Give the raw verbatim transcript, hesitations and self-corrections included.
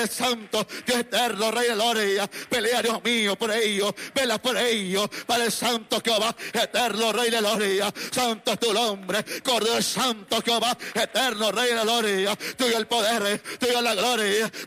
Padre Santo, Dios eterno, Rey de gloria, pelea, Dios mío, por ellos, vela por ellos, Padre Santo Jehová, eterno, Rey de gloria, santo es tu nombre, Cordero Santo Jehová, eterno, Rey de gloria, tuyo el poder, tuyo la gloria,